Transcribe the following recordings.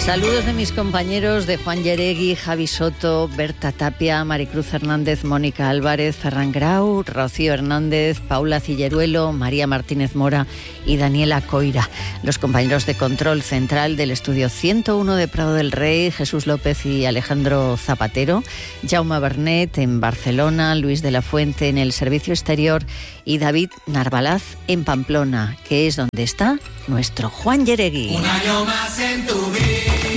Saludos de mis compañeros de Juan Yeregui, Javi Soto, Berta Tapia, Maricruz Hernández, Mónica Álvarez, Ferran Grau, Rocío Hernández, Paula Cilleruelo, María Martínez Mora y Daniela Coira. Los compañeros de control central del estudio 101 de Prado del Rey, Jesús López y Alejandro Zapatero, Jaume Bernet en Barcelona, Luis de la Fuente en el servicio exterior y David Narvalaz en Pamplona, que es donde está nuestro Juan Yeregui. Un año más en tu vida.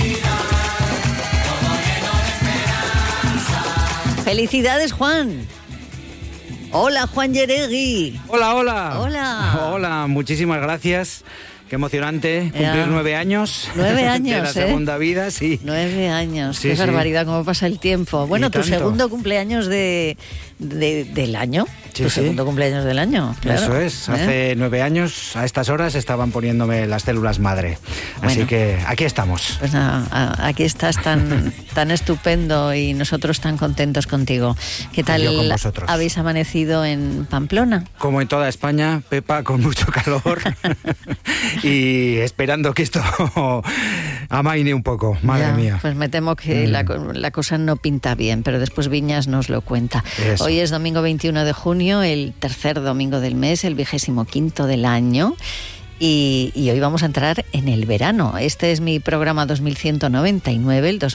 ¡Felicidades, Juan! Hola, Juan Yeregui. Hola, hola. Hola. Hola, muchísimas gracias. Qué emocionante cumplir 9 años. 9 años, de la segunda vida, sí. 9 años, Sí, qué sí. barbaridad, cómo pasa el tiempo. Bueno, tu tanto. segundo cumpleaños del año. Sí, Tu sí. segundo cumpleaños del año, claro. Eso es, hace 9 años, a estas horas, estaban poniéndome las células madre. Así Bueno. que aquí estamos. Pues nada, aquí estás tan estupendo y nosotros tan contentos contigo. ¿Qué tal Yo con vosotros. habéis amanecido en Pamplona? Como en toda España, Pepa, con mucho calor y esperando que esto amaine un poco, madre Ya, mía. Pues me temo que la cosa no pinta bien, pero después Viñas nos lo cuenta. Eso. Hoy es domingo 21 de junio, el tercer domingo del mes, el 25º del año. Y hoy vamos a entrar en el verano. Este es mi programa 2199, el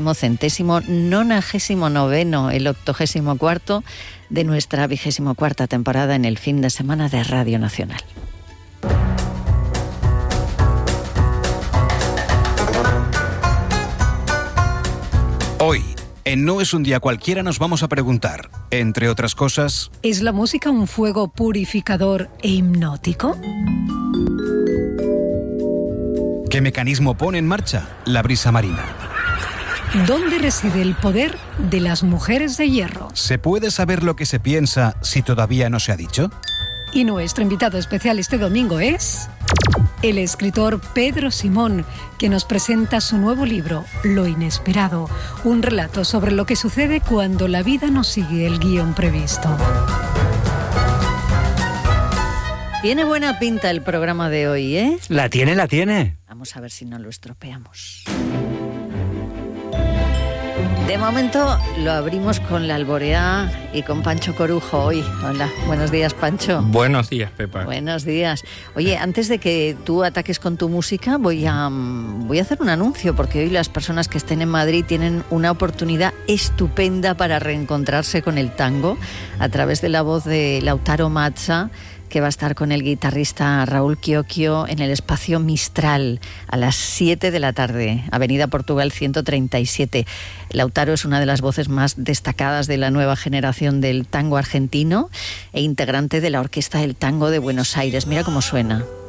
2199, el 84º de nuestra 24ª temporada en el fin de semana de Radio Nacional. Hoy, en No es un día cualquiera, nos vamos a preguntar, entre otras cosas, ¿es la música un fuego purificador e hipnótico? ¿qué mecanismo pone en marcha la brisa marina? ¿Dónde reside el poder de las mujeres de hierro? ¿Se puede saber lo que se piensa si todavía no se ha dicho? Y nuestro invitado especial este domingo es el escritor Pedro Simón, que nos presenta su nuevo libro, Lo Inesperado, un relato sobre lo que sucede cuando la vida no sigue el guión previsto. Tiene buena pinta el programa de hoy, ¿eh? La tiene. Vamos a ver si no lo estropeamos. De momento lo abrimos con la Alboreá y con Pancho Corujo hoy. Hola, buenos días, Pancho. Buenos días, Pepa. Buenos días. Oye, antes de que tú ataques con tu música, voy a hacer un anuncio, porque hoy las personas que estén en Madrid tienen una oportunidad estupenda para reencontrarse con el tango a través de la voz de Lautaro Mazza, que va a estar con el guitarrista Raúl Chiocchio en el espacio Mistral a las 7 de la tarde, Avenida Portugal 137. Lautaro es una de las voces más destacadas de la nueva generación del tango argentino e integrante de la Orquesta del Tango de Buenos Aires. Mira cómo suena.